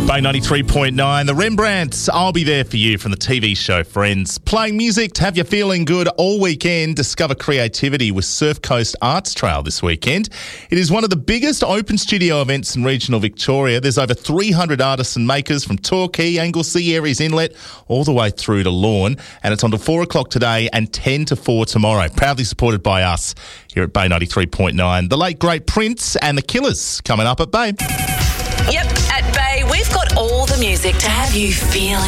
Bay 93.9, the Rembrandts. I'll be there for you from the TV show Friends. Playing music to have you feeling good all weekend. Discover creativity with Surf Coast Arts Trail this weekend. It is one of the biggest open studio events in regional Victoria. There's over 300 artists and makers from Torquay, Anglesea, Aries Inlet, all the way through to Lorne. And it's on to 4 o'clock today and 10 to 4 tomorrow. Proudly supported by us here at Bay 93.9. The late great Prince and the Killers coming up at Bay. Yep, at Bay, we've got all the music to have you feeling